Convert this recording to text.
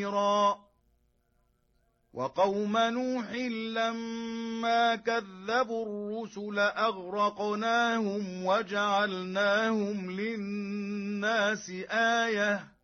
وقوم نوح لما كذبوا الرسل أغرقناهم وجعلناهم للناس آية